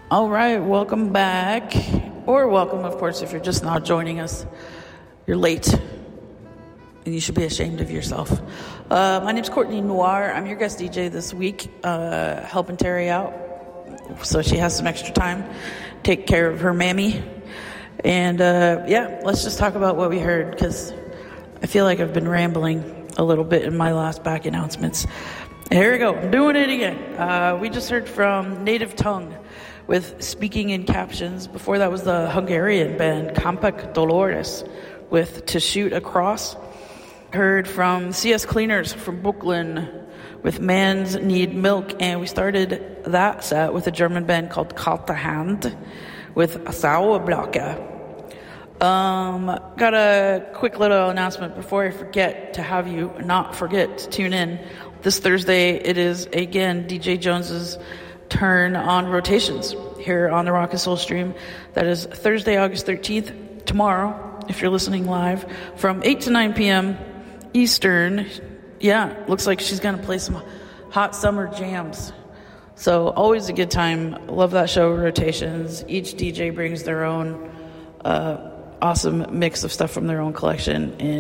All right, welcome back. Or welcome, of course, if you're just now joining us. You're late. And you should be ashamed of yourself. My name's Courtney Noir. I'm your guest DJ this week, helping Terry out so she has some extra time to take care of her mammy. And let's just talk about what we heard, because I feel like I've been rambling a little bit in my last back announcements. Here we go. I'm doing it again. We just heard from Native Tongue with Speaking in Captions. Before that was the Hungarian band Campak Dolores with To Shoot Across. Heard from CS Cleaners from Brooklyn with Mans Need Milk. And we started that set with a German band called Kalte Hand with Sauerblocke. Got a quick little announcement before I forget to have you not forget to tune in. This Thursday, it is again DJ Jones's turn on Rotations here on the Rock and Soul stream. That is Thursday, August 13th, tomorrow, if you're listening live, from 8 to 9 p.m. Eastern. Yeah, looks like she's going to play some hot summer jams. So always a good time. Love that show, Rotations. Each DJ brings their own awesome mix of stuff from their own collection. And